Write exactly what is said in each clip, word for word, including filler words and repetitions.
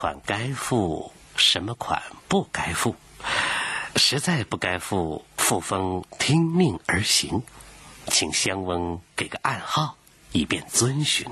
款该付，什么款不该付。实在不该付，傅风听命而行，请襄翁给个暗号，以便遵循。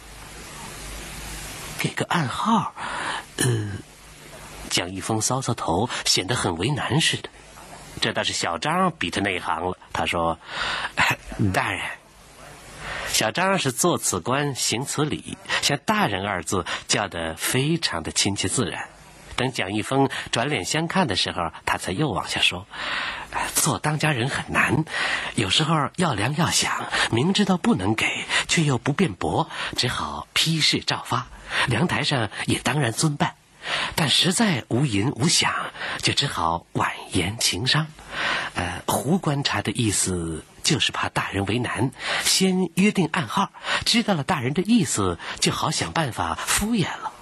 给个暗号，呃，蒋一峰搔搔头，显得很为难似的。这倒是小张比他内行了，他说：“大人。”小张是做此官行此礼，像大人二字叫得非常的亲切自然。等蒋一峰转脸相看的时候，他才又往下说：做当家人很难，有时候要量要想，明知道不能给，却又不辩驳，只好批示照发。凉台上也当然遵办，但实在无银无饷，就只好婉言情商。呃，胡观察的意思就是怕大人为难，先约定暗号，知道了大人的意思，就好想办法敷衍了。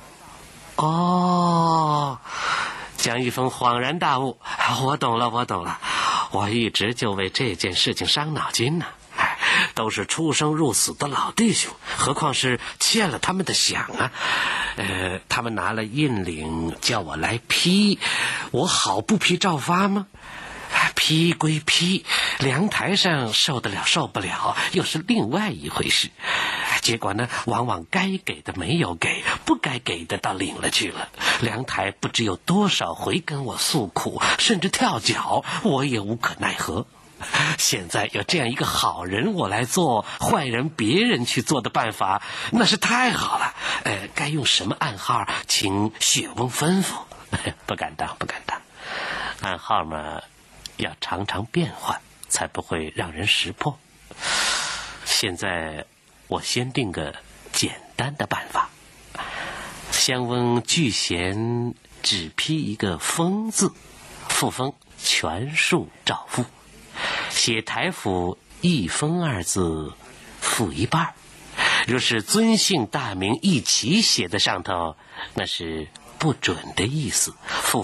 哦，蒋一峰恍然大悟，我懂了，我懂了，我一直就为这件事情伤脑筋呢。哎，都是出生入死的老弟兄，何况是欠了他们的饷啊。呃，他们拿了印领叫我来批，我好不批照发吗？批归批，凉台上受得了受不了又是另外一回事。结果呢，往往该给的没有给，不该给的倒领了去了。凉台不知有多少回跟我诉苦，甚至跳脚，我也无可奈何。现在有这样一个好人我来做，坏人别人去做的办法，那是太好了。呃，该用什么暗号，请雪翁吩咐。不敢当，不敢当。暗号嘛，要常常变换，才不会让人识破。现在我先定个简单的办法。襄翁具贤只批一个封字，傅风全数照付。写台府一封二字，付一半。若是尊姓大名一起写在上头，那是不准的意思。